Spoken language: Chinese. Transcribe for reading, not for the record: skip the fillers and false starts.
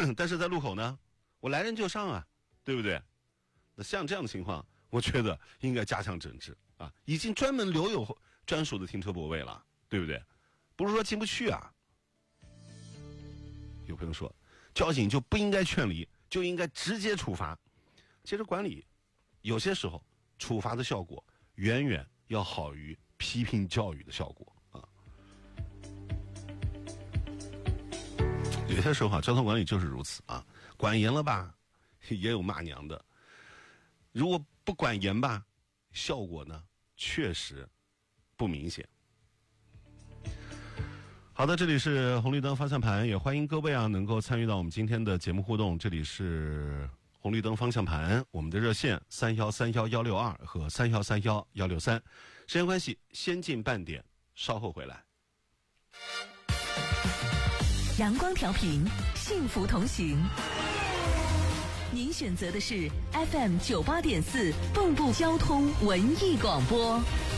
但是在路口呢，我来人就上啊，对不对？那像这样的情况，我觉得应该加强整治啊，已经专门留有专属的停车泊位了，对不对？不是说进不去啊。有朋友说，交警就不应该劝离，就应该直接处罚。其实管理有些时候处罚的效果远远要好于批评教育的效果啊。有些时候啊，交通管理就是如此啊，管严了吧，也有骂娘的；如果不管严吧，效果呢确实不明显。好的，这里是红绿灯方向盘，也欢迎各位啊能够参与到我们今天的节目互动。这里是红绿灯方向盘，我们的热线31311162和31311163。时间关系，先进半点，稍后回来。 阳光调频，幸福同行。您选择的是 FM 98.4蚌埠交通文艺广播。